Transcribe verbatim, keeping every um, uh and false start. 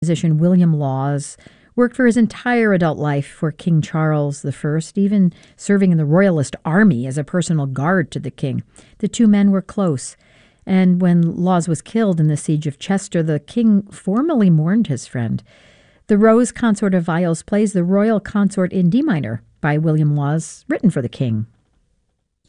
Musician William Laws worked for his entire adult life for King Charles the First, even serving in the Royalist Army as a personal guard to the king. The two men were close, and when Laws was killed in the Siege of Chester, the king formally mourned his friend. The Rose Consort of Viols plays the Royal Consort in D minor by William Laws, written for the king.